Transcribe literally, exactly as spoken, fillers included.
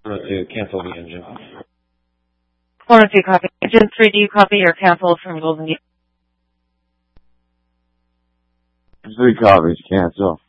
To cancel the engine. four oh two, copy. Engine three, do you copy or cancel from Golden Gate? Three copies, cancel.